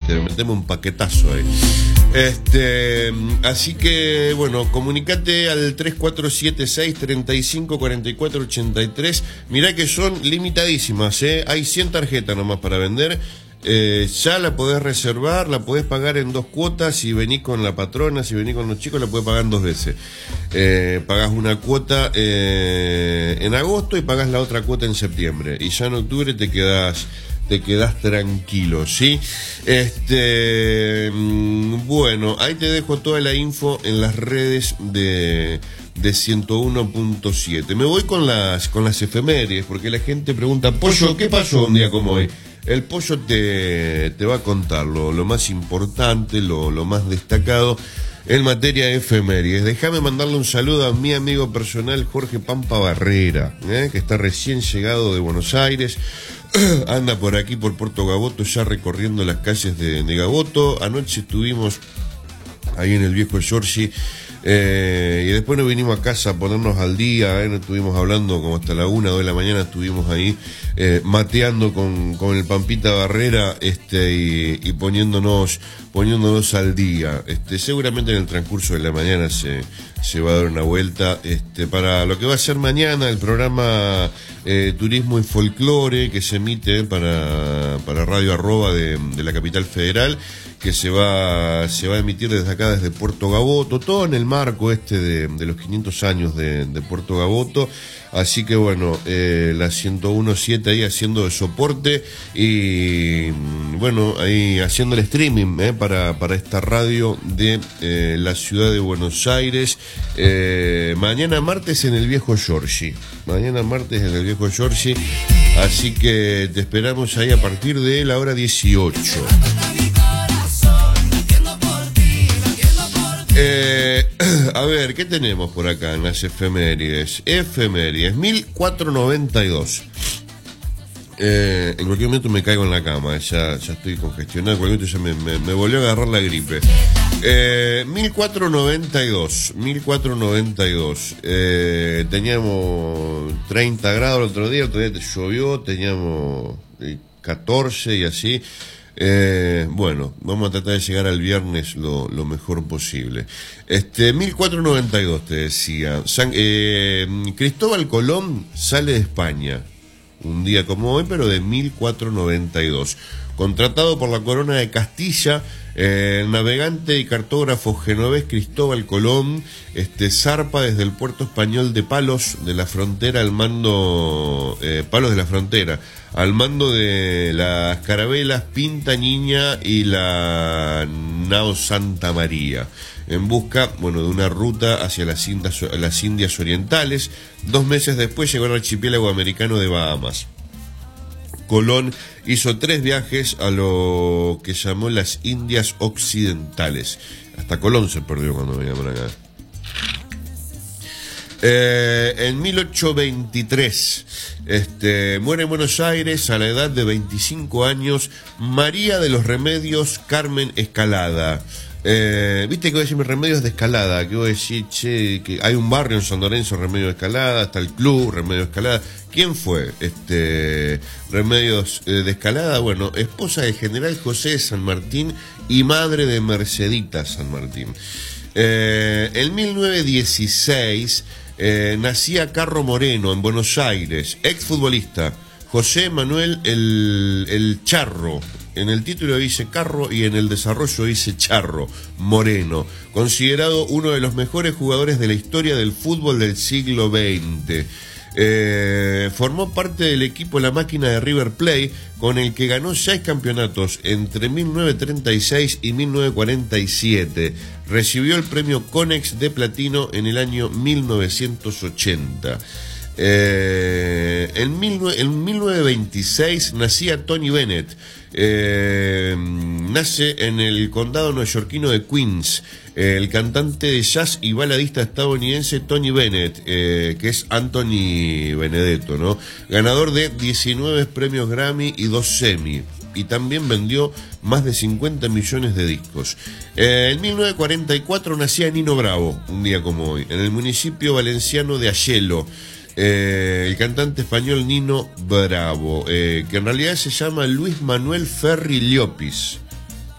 metemos un paquetazo ahí. Así que, bueno, comunicate al 3476-354483. Mirá que son limitadísimas, hay 100 tarjetas nomás para vender. Ya la podés reservar, la podés pagar en 2 cuotas. Si venís con la patrona, si venís con los chicos, la podés pagar en 2 veces. Pagás una cuota en agosto y pagás la otra cuota en septiembre. Y ya en octubre te quedás tranquilo, ¿sí? Bueno, ahí te dejo toda la info en las redes de 101.7. Me voy con las efemérides, porque la gente pregunta, Pollo, ¿qué pasó un día como hoy? El Pollo te va a contar lo más importante, lo más destacado en materia de efemérides. Déjame mandarle un saludo a mi amigo personal Jorge Pampa Barrera, que está recién llegado de Buenos Aires. Anda por aquí, por Puerto Gaboto, ya recorriendo las calles de Gaboto. Anoche estuvimos ahí en el viejo Giorgi, y después nos vinimos a casa a ponernos al día. Estuvimos hablando como hasta la 1 o 2 de la mañana. Estuvimos ahí mateando con el Pampita Barrera, y poniéndonos al día. Seguramente en el transcurso de la mañana se va a dar una vuelta para lo que va a ser mañana el programa Turismo y Folclore, que se emite para Radio Arroba de la capital federal, que se va a emitir desde acá, desde Puerto Gaboto, todo en el marco de los 500 años de Puerto Gaboto. Así que bueno, la 101.7 ahí haciendo de soporte y bueno, ahí haciendo el streaming para esta radio de la ciudad de Buenos Aires. Mañana martes en el viejo Giorgi. Así que te esperamos ahí a partir de la hora 18. A ver, ¿qué tenemos por acá en las efemérides? 1492. En cualquier momento me caigo en la cama, ya estoy congestionado, en cualquier momento ya me volvió a agarrar la gripe. 1492. Teníamos 30 grados el otro día llovió, teníamos 14 y así. Bueno, vamos a tratar de llegar al viernes lo mejor posible. 1492 te decía. Cristóbal Colón sale de España un día como hoy, pero de 1492. Contratado por la corona de Castilla, el navegante y cartógrafo genovés Cristóbal Colón zarpa desde el puerto español de Palos de la Frontera al mando al mando de las carabelas Pinta Niña y la Nao Santa María, en busca, de una ruta hacia las Indias Orientales. 2 meses después llegó al archipiélago americano de Bahamas. Colón hizo 3 viajes a lo que llamó las Indias Occidentales. Hasta Colón se perdió cuando venía por acá. En 1823 muere en Buenos Aires a la edad de 25 años María de los Remedios Carmen Escalada. Viste que voy a decir Remedios de Escalada, que voy a decir, que hay un barrio en San Lorenzo, Remedios de Escalada, está el club Remedios de Escalada. ¿Quién fue Remedios de Escalada? Bueno, esposa del general José de San Martín y madre de Mercedita San Martín. En 1916 nacía Carro Moreno en Buenos Aires, exfutbolista. José Manuel el Charro. En el título dice Carro y en el desarrollo dice Charro Moreno, considerado uno de los mejores jugadores de la historia del fútbol del siglo XX. Formó parte del equipo La Máquina de River Plate, con el que ganó 6 campeonatos entre 1936 y 1947. Recibió el premio Conex de platino en el año 1980. En 1926 nacía Tony Bennett. Nace en el condado neoyorquino de Queens. El cantante de jazz y baladista estadounidense Tony Bennett, que es Anthony Benedetto, ¿no? Ganador de 19 premios Grammy y 2 Emmy. Y también vendió más de 50 millones de discos. En 1944 nacía Nino Bravo, un día como hoy, en el municipio valenciano de Ayelo. El cantante español Nino Bravo, que en realidad se llama Luis Manuel Ferri Llopis.